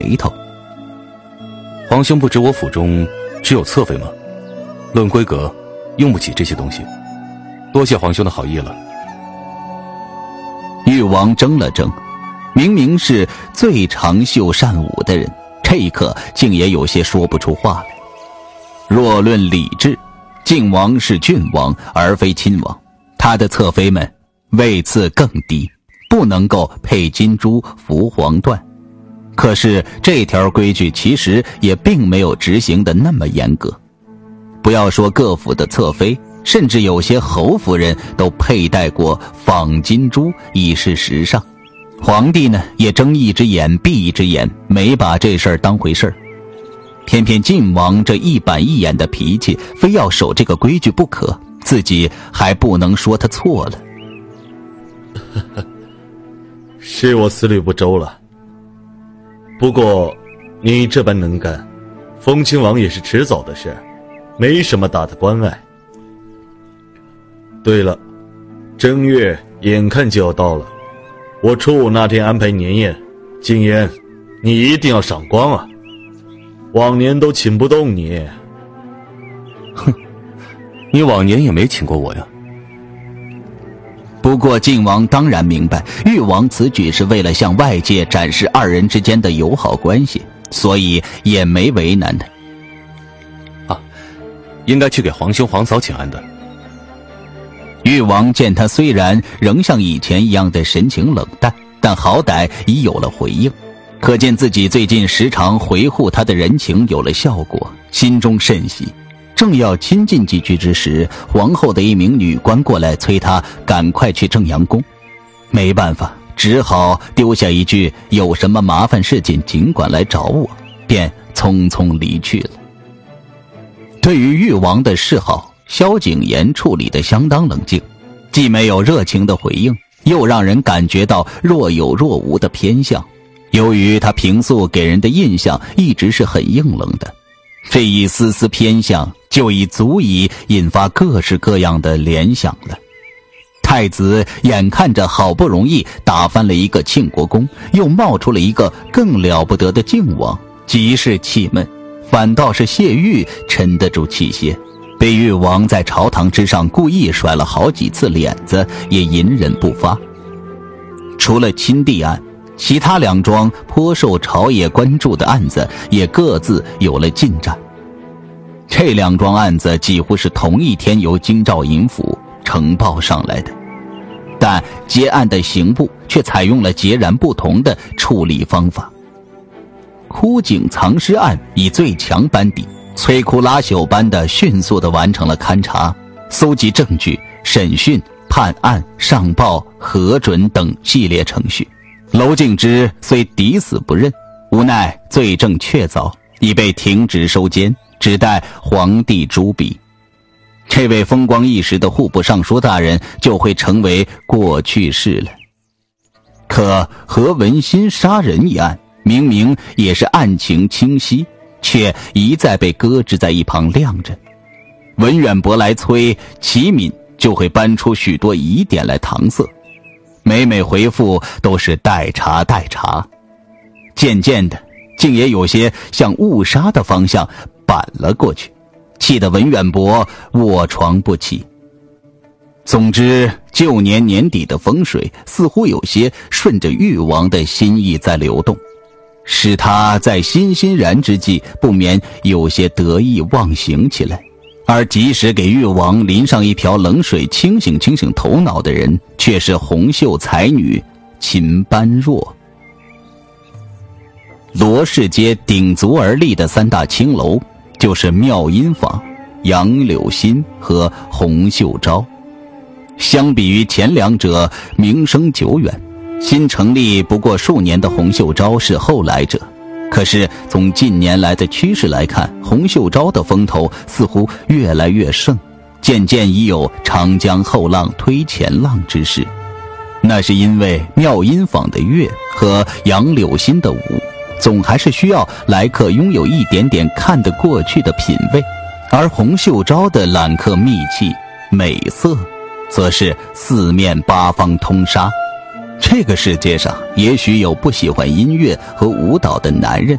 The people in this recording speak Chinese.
眉头。 皇兄不知我府中只有侧妃吗？论规格，用不起这些东西。多谢皇兄的好意了。 誉王怔了怔，明明是最长袖善舞的人，这一刻竟也有些说不出话来。若论礼制，靖王是郡王而非亲王，他的侧妃们位次更低，不能够配金珠服黄缎。可是这条规矩其实也并没有执行的那么严格。不要说各府的侧妃，甚至有些侯夫人都佩戴过仿金珠以示时尚。皇帝呢也睁一只眼闭一只眼，没把这事儿当回事儿。偏偏晋王这一板一眼的脾气，非要守这个规矩不可，自己还不能说他错了。 是我思虑不周了。不过你这般能干，封亲王也是迟早的事，没什么大的关爱。对了，正月眼看就要到了，我初五那天安排年宴，谨言，你一定要赏光啊！往年都请不动你。 哼，你往年也没请过我呀。 不过晋王当然明白，誉王此举是为了向外界展示二人之间的友好关系，所以也没为难他。 应该去给皇兄皇嫂请安的。 誉王见他虽然仍像以前一样的神情冷淡，但好歹已有了回应，可见自己最近时常回护他的人情有了效果，心中甚喜。正要亲近几句之时，皇后的一名女官过来催他赶快去正阳宫。没办法，只好丢下一句有什么麻烦事情尽管来找我，便匆匆离去了。对于誉王的示好，萧景琰处理得相当冷静，既没有热情的回应，又让人感觉到若有若无的偏向。由于他平素给人的印象一直是很硬冷的，这一丝丝偏向就已足以引发各式各样的联想了。太子眼看着好不容易打翻了一个庆国公，又冒出了一个更了不得的靖王，极是气闷，反倒是谢玉沉得住气些，被誉王在朝堂之上故意甩了好几次脸子，也隐忍不发。除了亲帝案，其他两桩颇受朝野关注的案子也各自有了进展。这两桩案子几乎是同一天由京兆尹府呈报上来的，但结案的刑部却采用了截然不同的处理方法。枯井藏尸案以最强班底，摧枯拉朽般的迅速地完成了勘查、搜集证据、审讯、判案、上报、核准等系列程序。娄敬之虽抵死不认，无奈罪证确凿，已被停职收监，只待皇帝朱笔。这位风光一时的户部尚书大人就会成为过去式了。可何文新杀人一案，明明也是案情清晰，却一再被搁置在一旁晾着。文远博来催，齐敏就会搬出许多疑点来搪塞，每每回复都是待查待查。渐渐的，竟也有些向误杀的方向扳了过去，气得文远博卧床不起。总之，旧年年底的风水似乎有些顺着誉王的心意在流动，使他在欣欣然之际不免有些得意忘形起来。而及时给誉王淋上一瓢冷水清醒清醒头脑的人，却是红袖才女秦般若。罗氏街鼎足而立的三大青楼，就是妙音坊、杨柳新和洪秀昭。相比于前两者名声久远，新成立不过数年的洪秀昭是后来者。可是从近年来的趋势来看，洪秀昭的风头似乎越来越盛，渐渐已有长江后浪推前浪之势。那是因为妙音坊的乐和杨柳新的舞，总还是需要来客拥有一点点看得过去的品味，而洪秀昭的揽客秘气、美色，则是四面八方通杀。这个世界上也许有不喜欢音乐和舞蹈的男人，